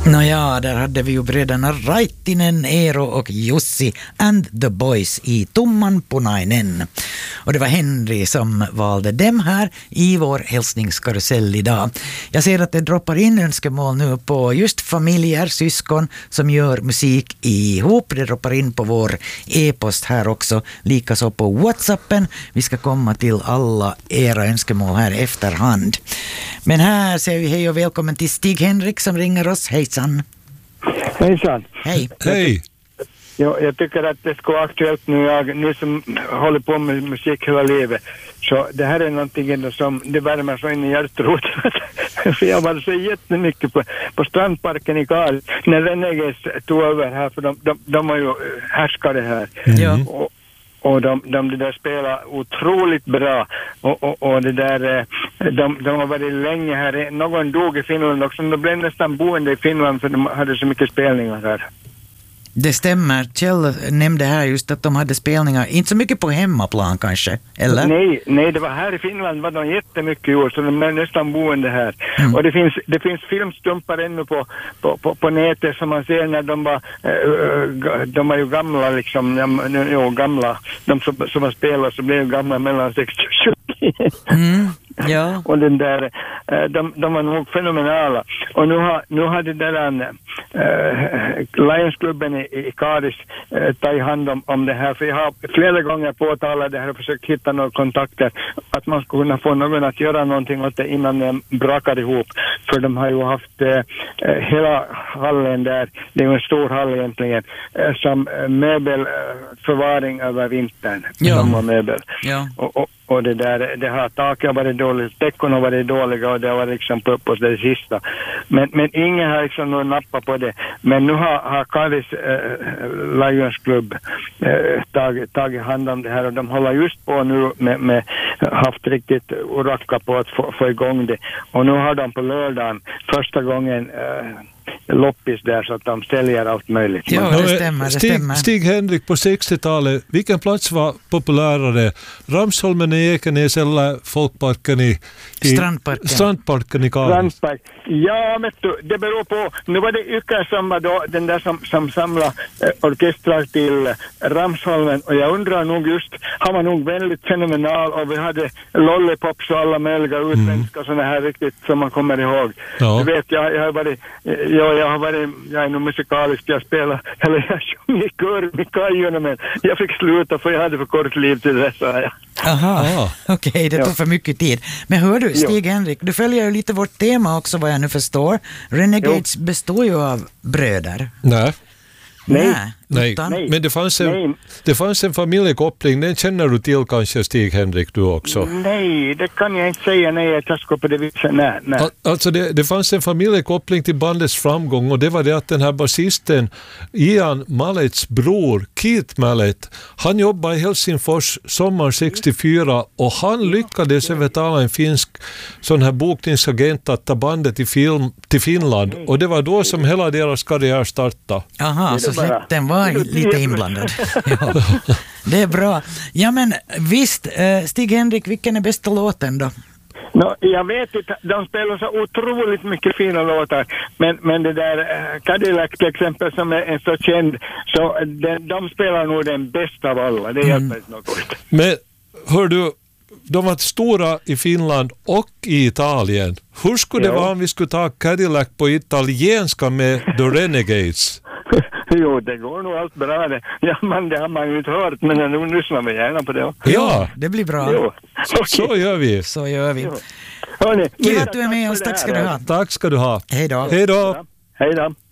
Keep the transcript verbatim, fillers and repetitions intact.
Nåja, där hade vi ju bröderna Raittinen, Eero och Jussi and the Boys i Tumman Punainen. Och det var Henry som valde dem här i vår hälsningskarusell idag. Jag ser att det droppar in önskemål nu på just familjer, syskon som gör musik ihop. Det droppar in på vår e-post här också, likaså på WhatsAppen. Vi ska komma till alla era önskemål här efterhand. Men här säger vi hej och välkommen till Stig-Henrik som ringer oss. Hejsan. Hejsan. Hej. Hej. Ja, jag tycker att det ska vara aktuellt nu, jag, nu som håller på med musik hela livet. Så det här är någonting som det värmer så in i hjärtroten. För jag var så jättemycket på, på strandparken i Karl när Renegades tog över här, för de, de, de var ju härskade här. Mm. Och, Och de, de, de där spelar otroligt bra. Och, och, och det där, de, de har varit länge här. Någon dog i Finland också. De blev nästan boende i Finland för de hade så mycket spelningar här. Det stämmer. Kjell nämnde här just att de hade spelningar, inte så mycket på hemmaplan kanske, eller? Nej, nej, det var här i Finland var de jättemycket i år, så de är nästan boende här. Mm. Och det finns, det finns filmstumpar ännu på, på, på, på nätet som man ser när de var, äh, de var ju gamla liksom, ja, gamla, de som, som var spelare så blev gamla mellan sextio och tjugo. Mm. Ja. Och den där, de, de var nog fenomenala. Och nu har, nu har det där äh, Lionsklubben i, i Karis äh, tagit hand om, om det här. För jag har flera gånger påtalat det här och försökt hitta några kontakter. Att man skulle kunna få någon att göra någonting åt det innan de brakar ihop. För de har ju haft äh, hela hallen där, det är en stor hall egentligen, äh, som möbelförvaring äh, över vintern. Ja. Som var möbel. Ja. Och, och, och det där, det har taket varit dåligt, täckorna har varit dåliga och det var liksom på, på det sista. Men, men ingen har liksom någon nappa på det. Men nu har, har Karis äh, Lions Club äh, tagit, tagit hand om det här och de håller just på nu med, med haft riktigt oraka på att få, få igång det. Och nu har de på lördagen första gången äh, loppis där så att de säljer allt möjligt. Ja, det stämmer, det Stig, stämmer. Stig-Henrik på sextiotalet, vilken plats var populärare? Ramsholmen i Ekenäs eller Folkparken i, i Strandparken. Strandparken i Karis? Strandpark. Ja, men du, det beror på. Nu var det Ykär som var då den där som, som samlade eh, orkestrar till eh, Ramsholmen och jag undrar nog just, han var nog väldigt fenomenal och vi hade lollipops och alla möjliga utländska mm. sådana här riktigt som man kommer ihåg. Ja. Du vet, jag, jag har varit Ja, jag har varit, jag är nog musikalisk, jag spelar, eller jag sjunger i kör med Kajorna, men jag fick sluta för jag hade för kort liv till det, sa jag. Aha, ah. okej, okay, det tog ja. för mycket tid. Men hör du, Stig-Henrik, du följer ju lite vårt tema också vad jag nu förstår. Renegades jo. består ju av bröder. Nej. Nej. Nej. Utan... Nej, men det fanns, en, det fanns en familjekoppling, den känner du till kanske, Stig-Henrik, du också? Nej, det kan jag inte säga, nej, jag taskar på det viset, nej, nej. Alltså det, det fanns en familjekoppling till bandets framgång och det var det att den här basisten Ian Mallets bror, Keith Mallet, han jobbade i Helsingfors sommar sextiofyra och han lyckades övertala en finsk sån här bokningsagent att ta bandet till, film, till Finland och det var då som hela deras karriär startade. Aha, så släkten var lite inblandad. Ja. Det är bra. Ja men visst, Stig-Henrik, vilken är bästa låten då? No, jag vet inte, de spelar så otroligt mycket fina låtar, men, men det där uh, Cadillac till exempel som är, är så känd, så de, de spelar nog den bästa av alla, det hjälper mm. inte något. Men hör du, de var stora i Finland och i Italien. Hur skulle jo. det vara om vi skulle ta Cadillac på italienska med The Renegades? Jo, det går nog allt bra det. Ja, men det har man ju inte hört, men nu lyssnar vi gärna på det. Ja, det blir bra. Jo. Okay. Så gör vi. Så gör vi. Hörrni, Kul att du är med oss, tack ska du ha. Tack ska du ha. Hej då. Hej då. Hej då.